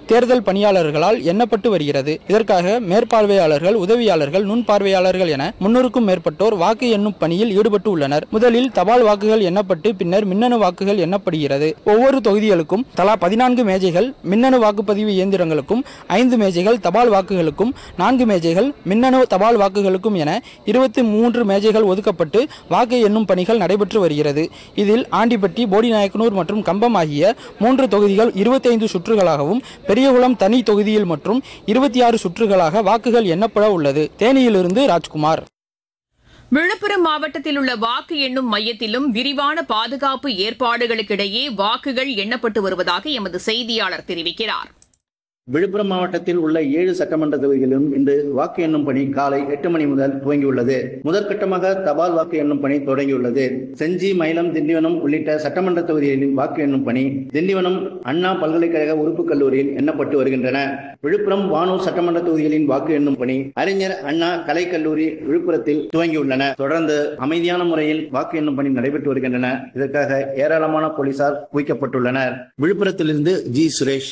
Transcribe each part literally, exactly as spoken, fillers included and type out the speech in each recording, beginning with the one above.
தேர்தல் பணியாளர்களால் எண்ணப்பட்டு வருகிறது. இதற்காக மேற்பார்வையாளர்கள், உதவியாளர்கள், நுண் பார்வையாளர்கள் என முன்னூறுக்கும் மேற்பட்டோர் வாக்கு எண்ணும் பணியில் ஈடுபட்டு உள்ளனர். முதலில் தபால் வாக்குகள் எண்ணப்பட்டு பின்னர் மின்னணு வாக்குகள் எண்ணப்படுகிறது. ஒவ்வொரு தொகுதிகளுக்கும் தலா பதினான்கு மேஜைகள், மின்னணு வாக்குப்பதிவு இயந்திரங்களுக்கும் ஐந்து மேஜைகள், தபால் வாக்குகளுக்கும் நான்கு மேஜைகள், மின்னணு தபால் வாக்குகளுக்கும் என இருபத்தி மூன்று மேஜைகள் ஒதுக்கப்பட்டு வாக்கு எண்ணும் பணிகள் நடைபெற்று வருகிறது. இதில் ஆண்டிப்பட்டி, போடிநாயக்கனூர் மற்றும் கம்பம் ஆகிய மூன்று தொகுதிகள் இருபத்தி ஐந்து சுற்றுகளாகவும், பெரியகுளம் தனி தொகுதியில் மற்றும் இருபத்தி ஆறு சுற்றுகளாக வாக்குகள் எண்ணப்பட உள்ளது. தேனியிலிருந்து ராஜ்குமார். விழுப்புரம் மாவட்டத்தில் உள்ள வாக்கு எண்ணும் மையத்திலும் விரிவான பாதுகாப்பு ஏற்பாடுகளுக்கிடையே வாக்குகள் எண்ணப்பட்டு வருவதாக எமது செய்தியாளர் தெரிவிக்கிறார். விழுப்புரம் மாவட்டத்தில் உள்ள ஏழு சட்டமன்ற தொகுதிகளிலும் இன்று வாக்கு எண்ணும் பணி காலை எட்டு மணி முதல் துவங்கியுள்ளது. முதற்கட்டமாக தபால் வாக்கு எண்ணும் பணி தொடங்கியுள்ளது. செஞ்சி, மயிலம், திண்டிவனம் உள்ளிட்ட சட்டமன்ற தொகுதிகளில் வாக்கு எண்ணும் பணி திண்டிவனம் அண்ணா பல்கலைக்கழக உறுப்பு கல்லூரியில் எண்ணப்பட்டு வருகின்றன. விழுப்புரம், வானூர் சட்டமன்ற தொகுதிகளின் வாக்கு எண்ணும் பணி அறிஞர் அண்ணா கலைக்கல்லூரி விழுப்புரத்தில் துவங்கியுள்ளன. தொடர்ந்து அமைதியான முறையில் வாக்கு எண்ணும் பணி நடைபெற்று வருகின்றன. இதற்காக ஏராளமான போலீசார் குவிக்கப்பட்டுள்ளனர். விழுப்புரத்திலிருந்து ஜி சுரேஷ்.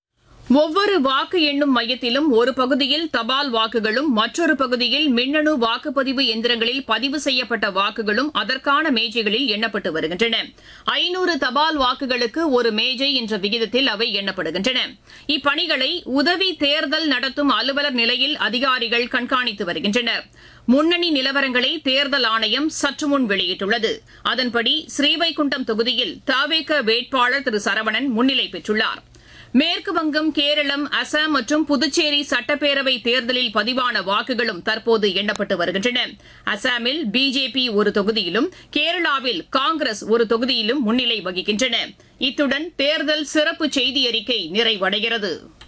ஒவ்வொரு வாக்கு எண்ணும் மையத்திலும் ஒரு பகுதியில் தபால் வாக்குகளும், மற்றொரு பகுதியில் மின்னணு வாக்குப்பதிவு எந்திரங்களில் பதிவு செய்யப்பட்ட வாக்குகளும் அதற்கான மேஜைகளில் எண்ணப்பட்டு வருகின்றன. ஐநூறு தபால் வாக்குகளுக்கு ஒரு மேஜை என்ற விகிதத்தில் அவை எண்ணப்படுகின்றன. இப்பணிகளை உதவி தேர்தல் நடத்தும் அலுவலர் நிலையில் அதிகாரிகள் கண்காணித்து வருகின்றனர். முன்னணி நிலவரங்களை தேர்தல் ஆணையம் சற்றுமுன் வெளியிட்டுள்ளது. அதன்படி ஸ்ரீவைகுண்டம் தொகுதியில் தவேக வேட்பாளர் திரு சரவணன் முன்னிலை பெற்றுள்ளார். மேற்கு வங்கம், கேரளம், அசாம் மற்றும் புதுச்சேரி சட்டப்பேரவை தேர்தலில் பதிவான வாக்குகளும் தற்போது எண்ணப்பட்டு வருகின்றன. அசாமில் பிஜேபி ஒரு தொகுதியிலும், கேரளாவில் காங்கிரஸ் ஒரு தொகுதியிலும் முன்னிலை வகிக்கின்றன. இத்துடன் தேர்தல் சிறப்பு செய்தி அறிக்கை நிறைவடைகிறது.